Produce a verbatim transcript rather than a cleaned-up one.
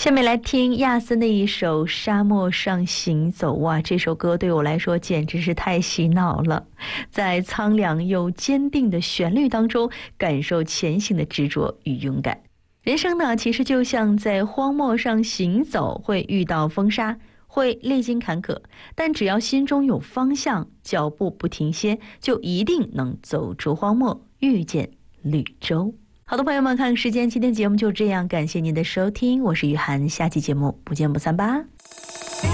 下面来听亚森的一首《沙漠上行走》。哇，这首歌对我来说简直是太洗脑了，在苍凉又坚定的旋律当中，感受前行的执着与勇敢。人生呢，其实就像在荒漠上行走，会遇到风沙，会历经坎坷，但只要心中有方向，脚步不停歇，就一定能走出荒漠，遇见绿洲。好的，朋友们，看时间，今天节目就这样，感谢您的收听，我是雨涵，下期节目不见不散吧。